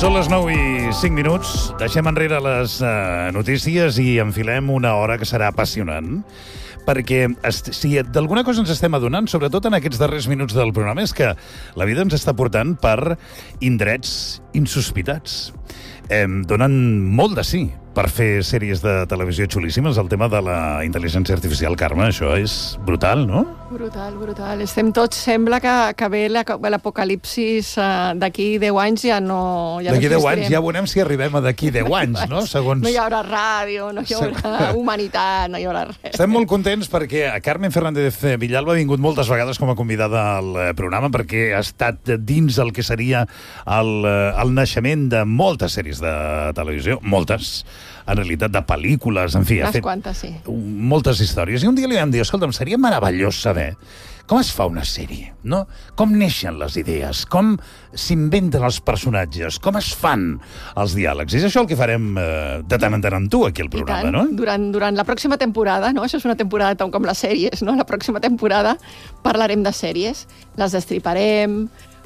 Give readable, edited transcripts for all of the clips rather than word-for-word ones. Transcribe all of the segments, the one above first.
Són les 9:05. Deixem enrere les notícies i enfilem una hora que serà apassionant. Perquè si d'alguna cosa ens estem adonant, sobretot en aquests darrers minuts del programa, és que la vida ens està portant per indrets insospitats. Donen molt de sí per fer sèries de televisió xulíssimes. El tema de la intel·ligència artificial, Carme, això és brutal, no? Brutal, brutal. Estem tots, sembla que ve l'apocalipsis d'aquí 10 anys ja no... D'aquí 10 anys ja veurem si arribem a d'aquí 10 anys, no? Segons... No hi haurà ràdio, no hi haurà humanitat, no hi haurà res. Estem molt contents perquè a Carmen Fernández Villalba ha vingut moltes vegades com a convidada al programa perquè ha estat dins el que seria el naixement de moltes sèries de televisió, moltes, en realitat de pel·lícules, en fi, ha fet quantes, sí. Moltes històries. I un dia li vam dir, escolta'm, seria meravellós saber com es fa una sèrie, no? Com neixen les idees, com s'inventen els personatges, com es fan els diàlegs. I és això el que farem de tant en tant amb tu aquí al programa, no? Durant la pròxima temporada, no? Això és una temporada com les sèries, no? La pròxima temporada parlarem de sèries, les destriparem,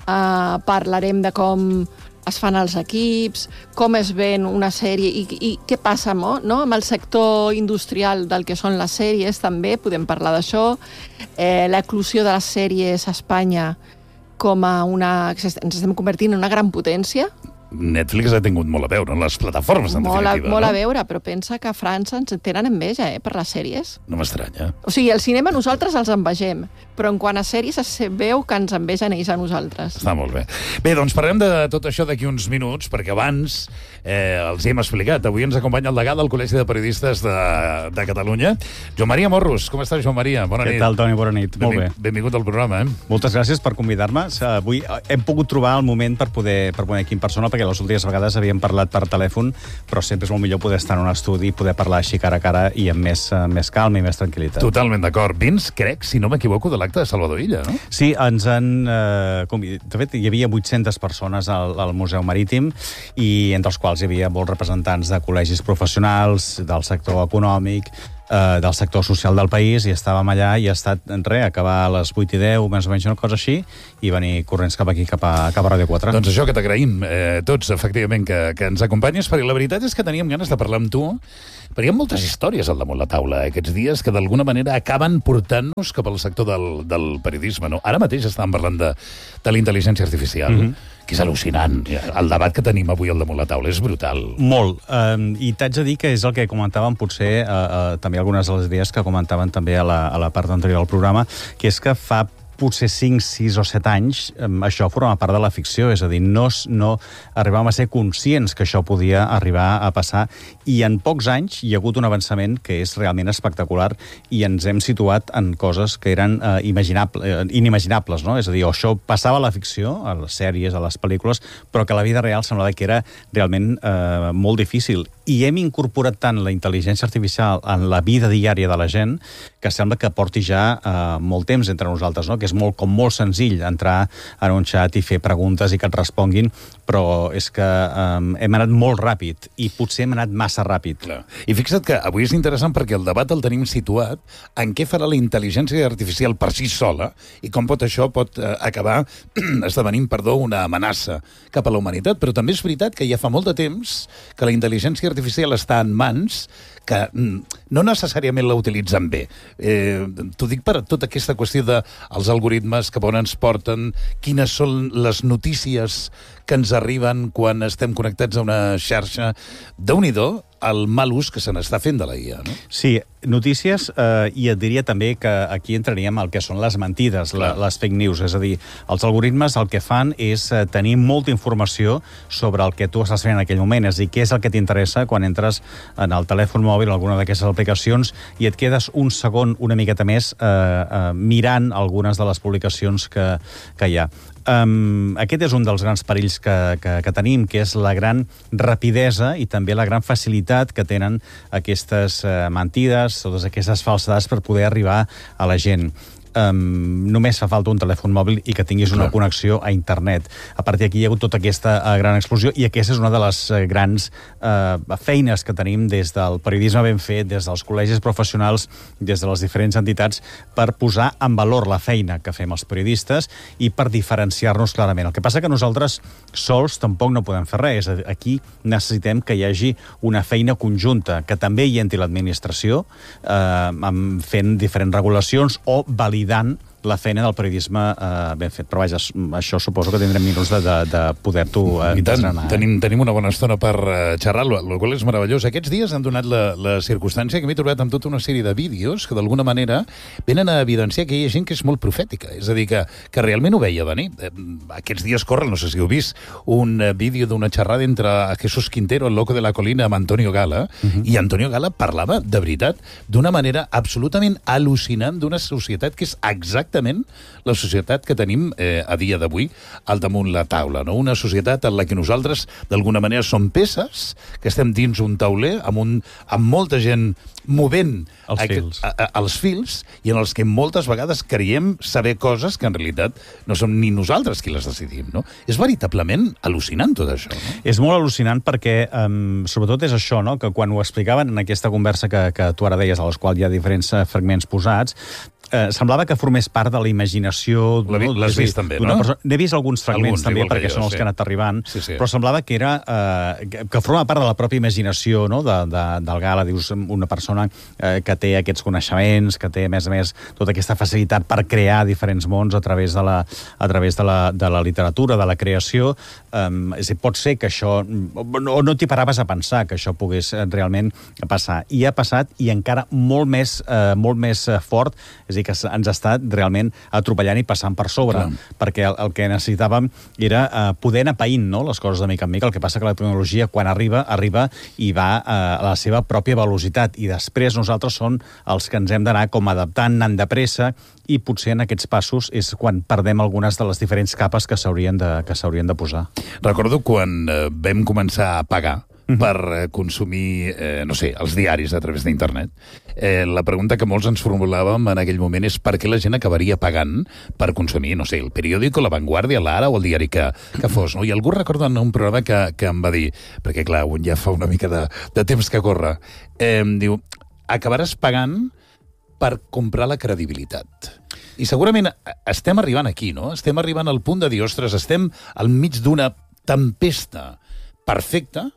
parlarem de com es fan els equips, com es ven una sèrie i què passa no? Amb el sector industrial del que són les sèries, també podem parlar d'això. L'eclusió de les sèries a Espanya com a ens estem convertint en una gran potència. Netflix ha tingut molt a veure, les plataformes, en definitiva. Molt a veure, però pensa que a França ens tenen enveja, per les sèries. No m'estranya. O sigui, al cinema nosaltres els envegem, però en quant a sèries es veu que ens envegen ells a nosaltres. Està molt bé. Bé, doncs parlem de tot això d'aquí uns minuts, perquè abans els hi hem explicat. Avui ens acompanya el degà del Col·legi de Periodistes de Catalunya, Joan Maria Morros. Com estàs, Joan Maria? Bona nit. Què tal, Toni? Bona nit. Molt bé. Benvingut al programa, Moltes gràcies per convidar-me. Avui hem pogut trobar el moment per poder aquí en persona, perquè les últimes vegades havíem parlat per telèfon, però sempre és molt millor poder estar en un estudi i poder parlar així cara a cara i amb més calma i més tranquil·litat. Totalment d'acord. Vins, crec, si no m'equivoco, de l'acte de Salvador Illa, no? Sí, ens han convidat. De fet, hi havia 800 persones al Museu Marítim i entre els quals hi havia molts representants de col·legis professionals, del sector econòmic, del sector social del país, i estàvem allà i ha estat, acabar a les 8:10, més o menys una cosa així, i venir corrents cap aquí, cap a Ràdio 4. Doncs això, que t'agraïm tots, efectivament, que ens acompanyes, perquè la veritat és que teníem ganes de parlar amb tu, perquè hi ha moltes històries al damunt la taula aquests dies que d'alguna manera acaben portant-nos cap al sector del periodisme, no? Ara mateix estàvem parlant de la intel·ligència artificial, que és al·lucinant. El debat que tenim avui al damunt la taula és brutal. Molt. I t'haig de dir que és el que comentàvem potser també algunes de les idees que comentaven també a la part anterior del programa, que és que fa potser 5, 6 o 7 anys, això forma part de la ficció, és a dir, no arribàvem a ser conscients que això podia arribar a passar, i en pocs anys hi ha hagut un avançament que és realment espectacular i ens hem situat en coses que eren inimaginables, no? És a dir, això passava a la ficció, a les sèries, a les pel·lícules, però que a la vida real semblava que era realment molt difícil. I hem incorporat tant la intel·ligència artificial en la vida diària de la gent que sembla que porti ja molt temps entre nosaltres, no? Que és molt senzill entrar en un xat i fer preguntes i que et responguin, però és que hem anat molt ràpid i potser hem anat massa ràpid. Clar. I fixa't que avui és interessant perquè el debat el tenim situat en què farà la intel·ligència artificial per si sola i com això pot acabar esdevenint, una amenaça cap a la humanitat. Però també és veritat que ja fa molt de temps que la intel·ligència artificial està en mans que no necessàriament la utilitzen bé. T'ho dic per tota aquesta qüestió dels algoritmes, cap on ens porten, quines són les notícies que ens arriben quan estem connectats a una xarxa. Déu-n'hi-do el mal ús que se n'està fent de la IA, no? Sí, notícies, i et diria també que aquí entraríem al que són les mentides, les fake news. És a dir, els algoritmes el que fan és tenir molta informació sobre el que tu estàs fent en aquell moment. És a dir, què és el que t'interessa quan entres en el telèfon mòbil, alguna d'aquestes aplicacions, i et quedes un segon una miqueta més mirant algunes de les publicacions que hi ha. Aquest és un dels grans perills que tenim, que és la gran rapidesa i també la gran facilitat que tenen aquestes mentides, totes aquestes falsedats per poder arribar a la gent. només fa falta un telèfon mòbil i que tinguis una connexió a internet. A partir d'aquí hi ha hagut tota aquesta gran explosió i aquesta és una de les grans feines que tenim des del periodisme ben fet, des dels col·legis professionals, des de les diferents entitats, per posar en valor la feina que fem els periodistes i per diferenciar-nos clarament. El que passa que nosaltres sols tampoc no podem fer res. Aquí necessitem que hi hagi una feina conjunta, que també hi entri l'administració fent diferents regulacions o validant la feina del periodisme ben fet. Però vaja, això suposo que tindrem minuts de poder-t'ho desgranar. Tenim una bona estona per xerrar, el qual és meravellós. Aquests dies han donat la circumstància que m'he trobat amb tota una sèrie de vídeos que d'alguna manera venen a evidenciar que hi ha gent que és molt profètica, és a dir, que realment ho veia venir. Aquests dies corren, no sé si heu vist, un vídeo d'una xerrada entre Jesús Quintero, el loco de la colina, amb Antonio Gala, i Antonio Gala parlava, de veritat, d'una manera absolutament al·lucinant d'una societat que és exactament la societat que tenim a dia d'avui al damunt la taula, no? Una societat en la que nosaltres, d'alguna manera, som peces, que estem dins un tauler amb molta gent movent els fils i en els que moltes vegades creiem saber coses que en realitat no som ni nosaltres qui les decidim, no? És veritablement al·lucinant tot això, no? És molt al·lucinant perquè, sobretot és això, no? Que quan ho explicaven en aquesta conversa que tu ara deies, a les quals hi ha diferents fragments posats, semblava que formés part de la imaginació... L'has vist també, no? N'he vist alguns fragments també, perquè són els que han anat arribant, però semblava que era que forma part de la pròpia imaginació, no? Del Gala. Dius, una persona que té aquests coneixements, que té, a més, tota aquesta facilitat per crear diferents mons a través de la literatura, de la creació. És a dir, pot ser que això... No t'hi paraves a pensar que això pogués realment passar. I ha passat, i encara molt més fort, és a dir, que ens està realment atropellant i passant per sobre, perquè el que necessitàvem era poder anar païnt, no?, les coses de mica en mica. El que passa que la tecnologia, quan arriba i va a la seva pròpia velocitat, i després nosaltres som els que ens hem d'anar com adaptant, anant de pressa, i potser en aquests passos és quan perdem algunes de les diferents capes que s'haurien de posar. Recordo quan vam començar a pagar per consumir, no sé, els diaris a través d'internet. La pregunta que molts ens formulàvem en aquell moment és per què la gent acabaria pagant per consumir, no sé, el periòdico, La Vanguardia, l'Ara o el diari que fos, no? I algú recorda un programa que em va dir, perquè clar, un ja fa una mica de temps que corre, diu, acabaràs pagant per comprar la credibilitat. I segurament estem arribant aquí, no? Estem arribant al punt de dir, ostres, estem al mig d'una tempesta perfecta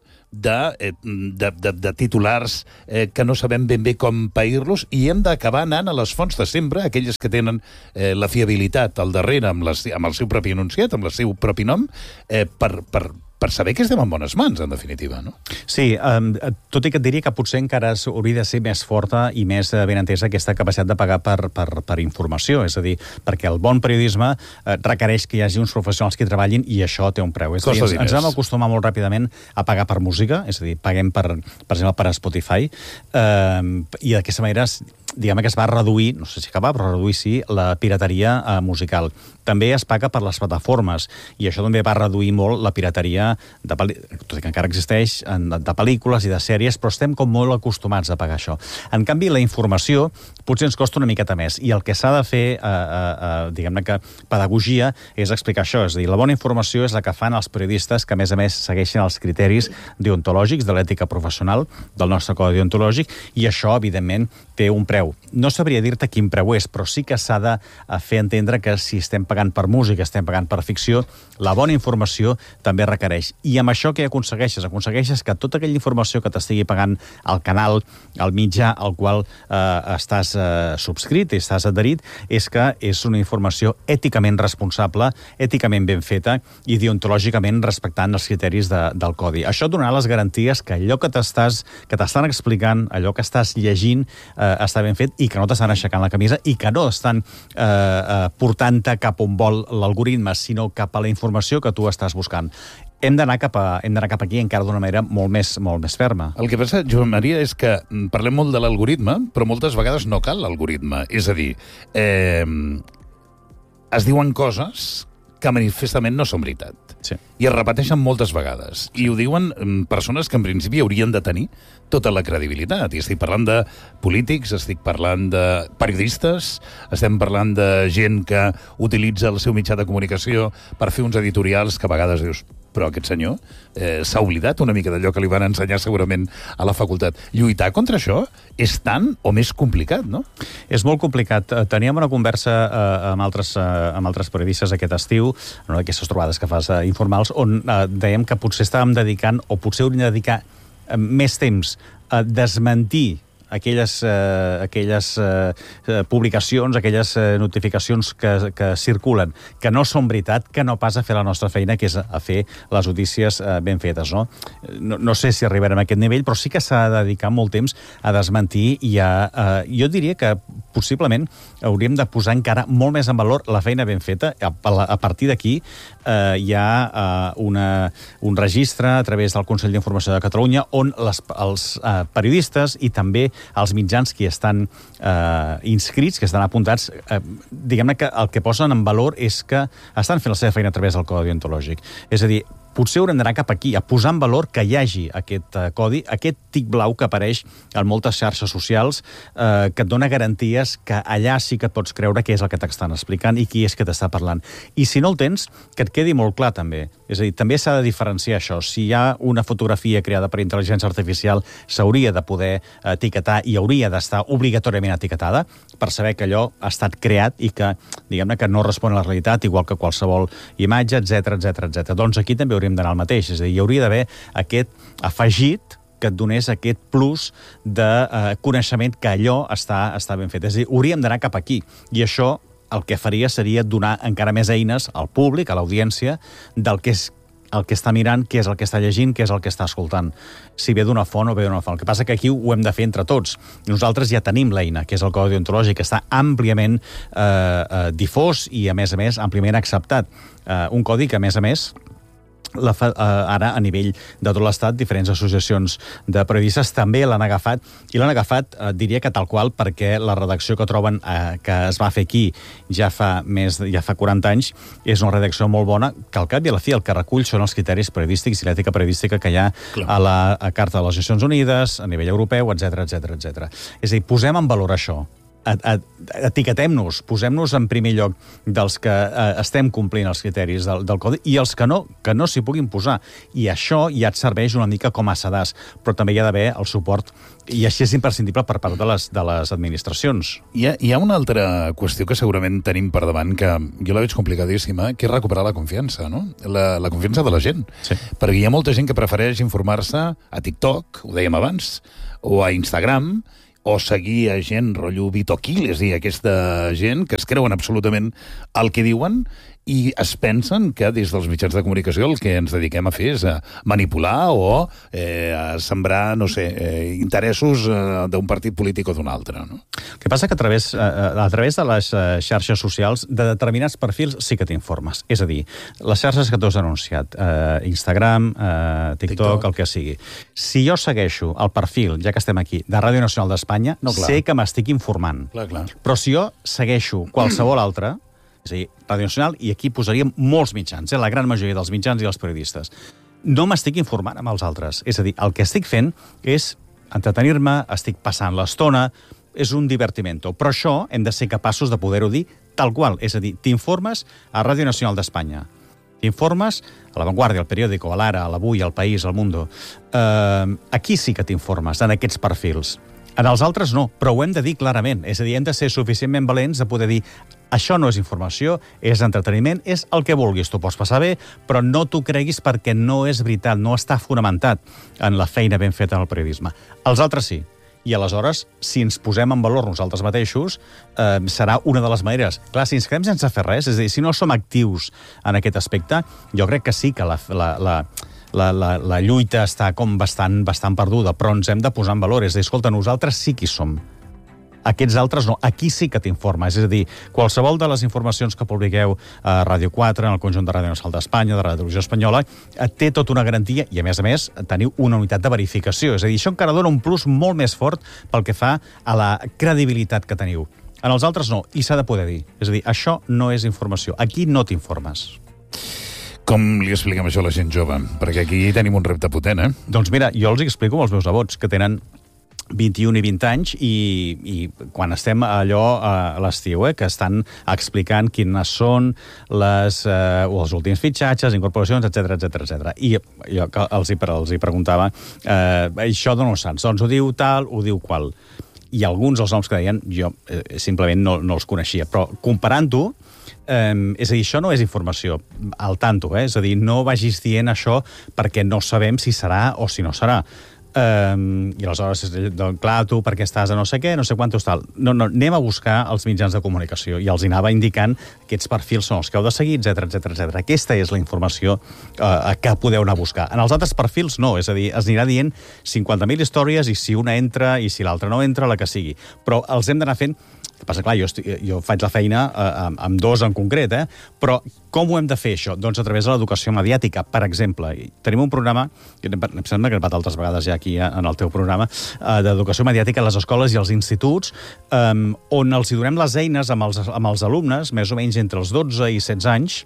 de titulars que no sabem ben bé com pair-los, i hem d'acabar anant a les fonts de sempre, aquelles que tenen la fiabilitat al darrere amb el seu propi enunciat, amb el seu propi nom, per saber que estem en bones mans, en definitiva, no? Sí, tot i que et diria que potser encara hauria de ser més forta i més ben entesa aquesta capacitat de pagar per informació, és a dir, perquè el bon periodisme requereix que hi hagi uns professionals que hi treballin, i això té un preu. És a dir, ens vam acostumar molt ràpidament a pagar per música, és a dir, paguem per exemple, per Spotify, i d'aquesta manera diguem que es va reduir, no sé si acabar, però reduir sí, la pirateria musical. També es paga per les plataformes, i això també va reduir molt la pirateria, tot i que encara existeix, de pel·lícules i de sèries, però estem com molt acostumats a pagar això. En canvi, la informació potser ens costa una miqueta més, i el que s'ha de fer, diguem-ne que pedagogia, és explicar això, és a dir, la bona informació és la que fan els periodistes que, a més, segueixen els criteris deontològics de l'ètica professional del nostre codi deontològic, i això, evidentment, té un preu. No sabria dir-te quin preu és, però sí que s'ha de fer entendre que si estem pagant per música, estem pagant per ficció, la bona informació també requereix. I amb això què aconsegueixes? Aconsegueixes que tota aquella informació que t'estigui pagant el canal, el mitjà al qual estàs subscrit i estàs adherit, és que és una informació èticament responsable, èticament ben feta i deontològicament respectant els criteris del codi. Això donarà les garanties que allò que t'estan explicant, allò que estàs llegint, està ben fet i que no t'estan aixecant la camisa i que no estan portant-te cap on vol l'algoritme, sinó cap a la informació que tu estàs buscant. Hem d'anar cap aquí encara d'una manera molt més ferma. El que passa, Joan Maria, és que parlem molt de l'algoritme, però moltes vegades no cal l'algoritme. És a dir, es diuen coses que manifestament no són veritat. Sí. I es repeteixen moltes vegades. I ho diuen persones que en principi haurien de tenir tota la credibilitat. I estic parlant de polítics, estic parlant de periodistes, estem parlant de gent que utilitza el seu mitjà de comunicació per fer uns editorials que a vegades dius però aquest senyor s'ha oblidat una mica d'allò que li van ensenyar segurament a la facultat. Lluitar contra això és tan o més complicat, no? És molt complicat. Teníem una conversa amb altres periodistes aquest estiu, en una d'aquestes trobades que fas informals, on dèiem que potser estàvem dedicant, o potser hauríem de dedicar més temps a desmentir aquelles publicacions, aquelles notificacions que circulen, que no són veritat, que no pas a fer la nostra feina, que és a fer les notícies ben fetes, no? No sé si arribarem a aquest nivell, però sí que s'ha de dedicar molt temps a desmentir i jo diria que possiblement hauríem de posar encara molt més en valor la feina ben feta. A partir d'aquí hi ha un registre a través del Consell d'Informació de Catalunya on els periodistes i també els mitjans que estan inscrits, que estan apuntats, diguem-ne que el que posen en valor és que estan fent la seva feina a través del codi deontològic. És a dir, potser haurem d'anar cap aquí, a posar en valor que hi hagi aquest codi, aquest tic blau que apareix en moltes xarxes socials, que et dona garanties que allà sí que et pots creure què és el que t'estan explicant i qui és que t'està parlant. I si no el tens, que et quedi molt clar també. És a dir, també s'ha de diferenciar això. Si hi ha una fotografia creada per intel·ligència artificial, s'hauria de poder etiquetar i hauria d'estar obligatòriament etiquetada per saber que allò ha estat creat i que, diguem-ne, que no respon a la realitat, igual que qualsevol imatge, etc. Doncs aquí també hauríem d'anar al mateix. És a dir, hi hauria d'haver aquest afegit que et donés aquest plus de coneixement que allò està ben fet. És a dir, hauríem d'anar cap aquí. I això el que faria seria donar encara més eines al públic, a l'audiència, del que és el que està mirant, què és el que està llegint, què és el que està escoltant. Si ve d'una font o ve d'una font. El que passa que aquí ho hem de fer entre tots. Nosaltres ja tenim l'eina, que és el codi deontològic, que està àmpliament difós i, a més, àmpliament acceptat. Un codi que, a més, ara a nivell de tot l'Estat diferents associacions de periodistes també l'han agafat, i l'han agafat diria que tal qual, perquè la redacció que troben que es va fer aquí ja fa 40 anys és una redacció molt bona, que al cap i a la fi el que recull són els criteris periodístics i l'ètica periodística que hi ha a la Carta de les Nacions Unides, a nivell europeu, etc. És a dir, posem en valor això. Etiquetem-nos, posem-nos en primer lloc dels que estem complint els criteris del codi i els que no s'hi puguin posar. I això ja et serveix una mica com a sedàs, però també hi ha d'haver el suport, i així és imprescindible per part de les administracions. Hi ha una altra qüestió que segurament tenim per davant, que jo la veig complicadíssima, que és recuperar la confiança, no? La confiança de la gent. Sí. Perquè hi ha molta gent que prefereix informar-se a TikTok, ho dèiem abans, o a Instagram, o seguir a gent rotllo Vito Quiles i aquesta gent que es creuen absolutament el que diuen i es pensen que des dels mitjans de comunicació el que ens dediquem a fer és a manipular o a sembrar, no sé, interessos d'un partit polític o d'un altre, no? El que passa que a través de les xarxes socials de determinats perfils sí que t'informes. És a dir, les xarxes que tu has denunciat, Instagram, TikTok, el que sigui. Si jo segueixo el perfil, ja que estem aquí, de Ràdio Nacional d'Espanya, sé que m'estic informant. Clar. Però si jo segueixo qualsevol altre, és a dir, Ràdio Nacional, i aquí posaríem molts mitjans, la gran majoria dels mitjans i els periodistes, no m'estic informant amb els altres. És a dir, el que estic fent és entretenir-me, estic passant l'estona, és un divertimento. Però això hem de ser capaços de poder-ho dir tal qual. És a dir, t'informes a Ràdio Nacional d'Espanya, t'informes a La Vanguardia, al Periódico, a l'Ara, a l'Avui, al País, al Mundo. Aquí sí que t'informes, en aquests perfils. En els altres no, però ho hem de dir clarament. És a dir, hem de ser suficientment valents de poder dir això no és informació, és entreteniment, és el que vulguis. Tu pots passar bé, però no t'ho creguis perquè no és veritat, no està fonamentat en la feina ben feta en el periodisme. Els altres sí. I aleshores, si ens posem en valor nosaltres mateixos, serà una de les maneres. Clar, si ens quedem sense fer res, és a dir, si no som actius en aquest aspecte, jo crec que sí que la lluita està com bastant perduda, però ens hem de posar en valor. És a dir, escolta, nosaltres sí que hi som. Aquests altres no. Aquí sí que t'informes. És a dir, qualsevol de les informacions que publiqueu a Ràdio 4, en el conjunt de Ràdio Nacional d'Espanya, de Ràdio Televisió Espanyola, té tota una garantia i, a més, teniu una unitat de verificació. És a dir, això encara dona un plus molt més fort pel que fa a la credibilitat que teniu. En els altres no, i s'ha de poder dir. És a dir, això no és informació. Aquí no t'informes. Com li expliquem això a la gent jove? Perquè aquí tenim un repte potent, Doncs mira, jo els explico als meus nebots, que tenen 21 i 20 anys, i quan estem allò a l'estiu, que estan explicant quines són els últims fitxatges, incorporacions, etc. I jo els hi preguntava, això d'on ho saps? Doncs ho diu tal, ho diu qual. I alguns dels noms que deien, jo simplement no els coneixia, però comparant-ho, és a dir, això no és informació al tanto, és a dir, no vagis dient això perquè no sabem si serà o si no serà. I aleshores, clar, tu perquè estàs a no sé què, no sé quantos tal. No, anem a buscar els mitjans de comunicació, i els anava indicant que aquests perfils són els que heu de seguir, etc. Aquesta és la informació que podeu anar a buscar. En els altres perfils no, és a dir, es anirà dient 50.000 històries, i si una entra i si l'altra no entra, la que sigui. Però els hem d'anar fent. El que passa, clar, jo faig la feina amb dos en concret, però com ho hem de fer, això? Doncs a través de l'educació mediàtica. Per exemple, tenim un programa, que em sembla que he parlat altres vegades ja aquí en el teu programa, d'educació mediàtica a les escoles i als instituts, on els hi donem les eines amb els alumnes, més o menys entre els 12 i 16 anys,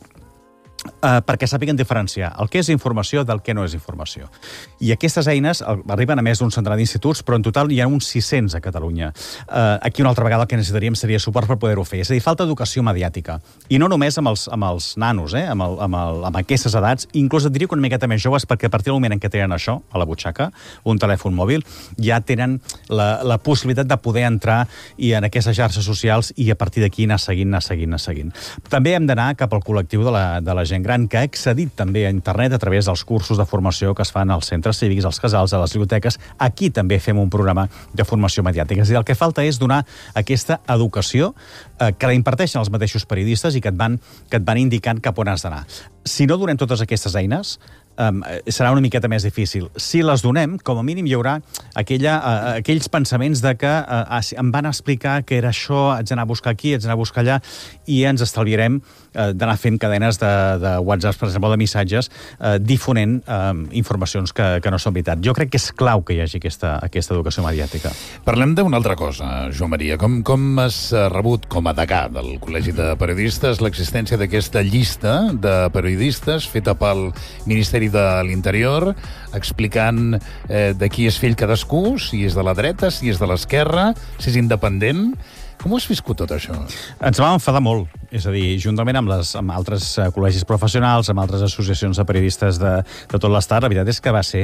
perquè sàpiguen diferenciar el que és informació del que no és informació. I aquestes eines arriben a més d'un centenar d'instituts, però en total hi ha uns 600 a Catalunya. Aquí una altra vegada el que necessitaríem seria suport per poder-ho fer. És a dir, falta educació mediàtica. I no només amb els nanos, amb aquestes edats, inclús et diria que una miqueta més joves, perquè a partir del moment en què tenen això, a la butxaca, un telèfon mòbil, ja tenen la possibilitat de poder entrar i en aquestes xarxes socials i a partir d'aquí anar seguint. També hem d'anar cap al col·lectiu de la gent gran, que ha accedit també a internet a través dels cursos de formació que es fan als centres cívics, als casals, a les biblioteques. Aquí també fem un programa de formació mediàtica. És a dir, el que falta és donar aquesta educació que la imparteixen els mateixos periodistes i que et van indicant cap on has d'anar. Si no donem totes aquestes eines, serà una miqueta més difícil. Si les donem, com a mínim hi haurà aquells pensaments de que em van explicar que era això, haig d'anar a buscar aquí, haig d'anar a buscar allà, i ens estalviarem d'anar fent cadenes de WhatsApp, per exemple, de missatges, difonent informacions que no són veritat. Jo crec que és clau que hi hagi aquesta educació mediàtica. Parlem d'una altra cosa, Joan Maria. Com has rebut com a degà del Col·legi de Periodistes l'existència d'aquesta llista de periodistes feta pel Ministeri de l'Interior, explicant de qui és fill cadascú, si és de la dreta, si és de l'esquerra, si és independent? Com ho has viscut tot això? Ens vam enfadar molt. És a dir, juntament amb altres col·legis professionals, amb altres associacions de periodistes de tot l'estat, la veritat és que va ser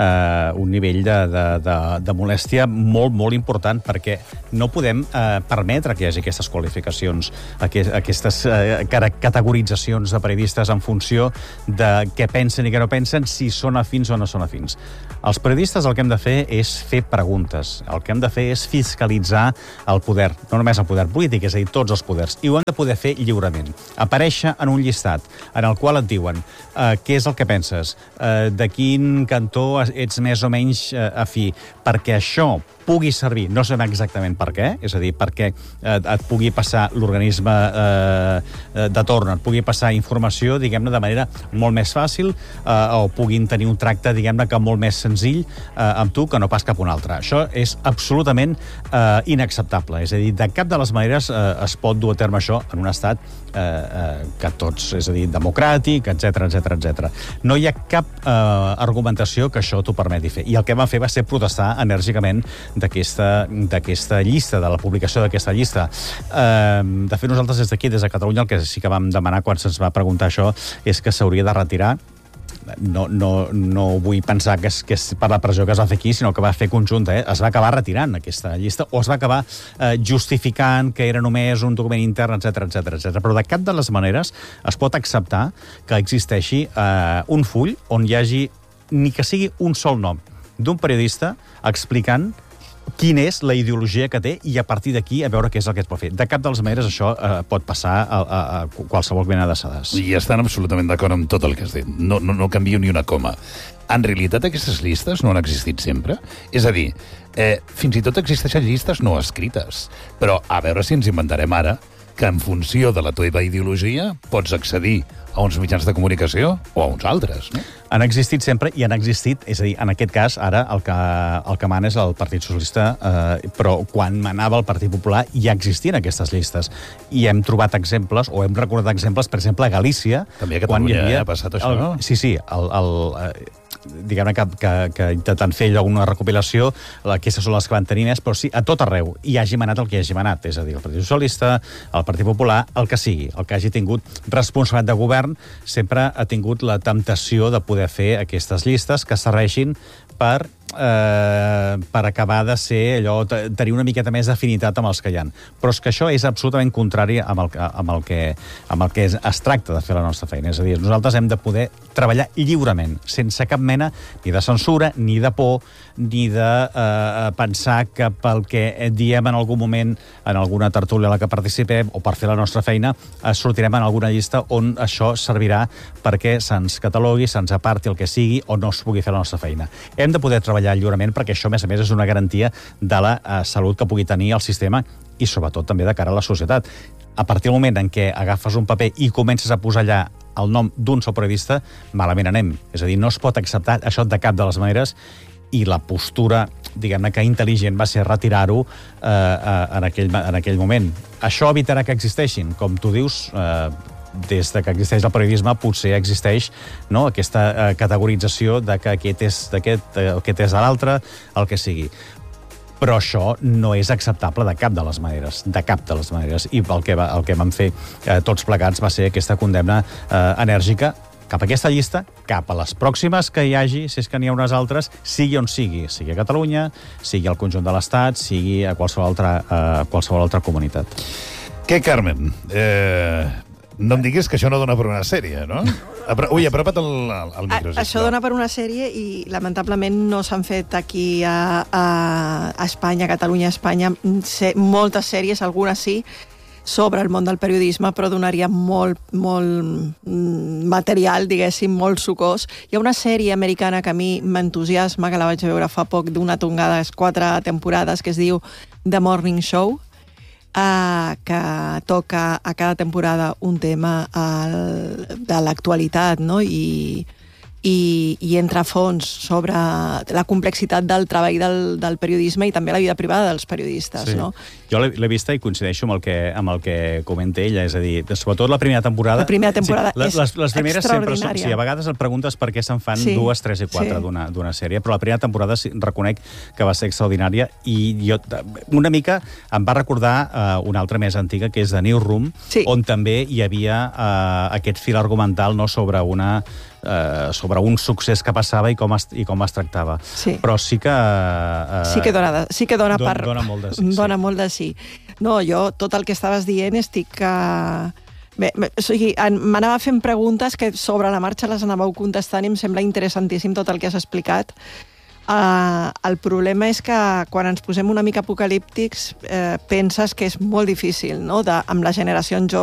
un nivell de molèstia molt, molt important, perquè no podem permetre que hi hagi aquestes qualificacions, aquestes categoritzacions de periodistes en funció de què pensen i què no pensen, si són afins o no són afins. Els periodistes el que hem de fer és fer preguntes. El que hem de fer és fiscalitzar el poder, no només el poder polític, és a dir, tots els poders. I ho hem de poder fer lliurement. Aparèixer en un llistat en el qual et diuen què és el que penses, de quin cantó ets més o menys afí, perquè això pugui servir, no sabem exactament per què, és a dir, perquè et pugui passar l'organisme de torn, et pugui passar informació, diguem-ne, de manera molt més fàcil, o puguin tenir un tracte, diguem-ne, que molt més senzill amb tu que no pas cap un altre. Això és absolutament inacceptable. És a dir, de cap de les maneres es pot dur a terme això en un estat que tots, és a dir, democràtic, etc. No hi ha cap argumentació que això t'ho permeti fer. I el que van fer va ser protestar enèrgicament d'aquesta llista, de la publicació d'aquesta llista. De fet, nosaltres des d'aquí, des de Catalunya, el que sí que vam demanar quan se'ns va preguntar això és que s'hauria de retirar. No vull pensar que és per la pressió que es va fer aquí, sinó que va fer conjunta. Es va acabar retirant aquesta llista, o es va acabar justificant que era només un document intern, etc. Però de cap de les maneres es pot acceptar que existeixi un full on hi hagi ni que sigui un sol nom d'un periodista explicant quina és la ideologia que té i a partir d'aquí a veure què és el que es pot fer. De cap de les maneres això pot passar a qualsevol mena de sedàs. I estan absolutament d'acord amb tot el que has dit. No canvio ni una coma. En realitat aquestes llistes no han existit sempre? És a dir, fins i tot existeixen llistes no escrites. Però a veure si ens inventarem ara que en funció de la teva ideologia pots accedir a uns mitjans de comunicació o a uns altres, no? Han existit sempre i han existit, és a dir, en aquest cas, ara el que mana és el Partit Socialista, però quan manava el Partit Popular ja existien aquestes llistes. I hem trobat exemples, o hem recordat exemples, per exemple, a Galícia... També a Catalunya ha passat això, no? Sí, diguem-ne que intentant fer alguna recopilació, aquestes són les que van tenir més, però sí, a tot arreu, hi hagi manat el que hi hagi manat, és a dir, el Partit Socialista, el Partit Popular, el que sigui, el que hagi tingut responsabilitat de govern, sempre ha tingut la temptació de poder fer aquestes llistes que serveixin per acabar de ser allò, tenir una miqueta més d'afinitat amb els que hi ha. Però és que això és absolutament contrari amb el que es tracta de fer la nostra feina. És a dir, nosaltres hem de poder treballar lliurement, sense cap mena ni de censura, ni de por, ni de pensar que pel que diem en algun moment en alguna tertúlia a la que participem o per fer la nostra feina, sortirem en alguna llista on això servirà perquè se'ns catalogui, se'ns aparti el que sigui o no es pugui fer la nostra feina. Hem de poder treballar lliurement perquè això, a més, és una garantia de la salut que pugui tenir el sistema i, sobretot, també de cara a la societat. A partir del moment en què agafes un paper i comences a posar allà el nom d'un sol periodista, malament anem. És a dir, no es pot acceptar això de cap de les maneres i la postura, diguem-ne, que intel·ligent va ser retirar-ho en aquell moment. Això evitarà que existeixin, com tu dius, des de que existeix el periodisme potser existeix, no, aquesta categorització de que aquest és de l'altre, el que sigui. Però això no és acceptable de cap de les maneres, I el que vam fer tots plegats va ser aquesta condemna enèrgica cap a aquesta llista, cap a les pròximes que hi hagi, si és que n'hi ha unes altres, sigui on sigui a Catalunya, sigui al conjunt de l'Estat, sigui a qualsevol altra comunitat. Què, Carmen? No em diguis que això no dona per una sèrie, no? Ui, apropa't el micro. Això dona per una sèrie i, lamentablement, no s'han fet aquí a Espanya, a Catalunya, a Espanya, moltes sèries, algunes sí, sobre el món del periodisme, però donaria molt material, diguéssim, molt sucós. Hi ha una sèrie americana que a mi m'entusiasma, que la vaig veure fa poc, d'una tongada, 4 temporades, que es diu The Morning Show, que toca a cada temporada un tema de l'actualitat, no? I entra a fons sobre la complexitat del treball del periodisme i també la vida privada dels periodistes, sí. No? Jo l'he vista i coincideixo amb el que comenta ella, és a dir, sobretot la primera temporada... La primera temporada és les primeres sempre són, sí, a vegades et preguntes per què se'n fan 2, 3 i 4 d'una sèrie, però la primera temporada reconec que va ser extraordinària i jo una mica em va recordar una altra més antiga, que és The Newsroom, on també hi havia aquest fil argumental, no, sobre un succés que passava i com es tractava. Sí. Però sí que... sí que dona molt de sí. Dona molt de sí. No, jo, tot el que estaves dient estic... o sigui, m'anava fent preguntes que sobre la marxa les anàveu contestant i em sembla interessantíssim tot el que has explicat. El problema és que quan ens posem una mica apocalíptics penses que és molt difícil, no? Amb les generacions joves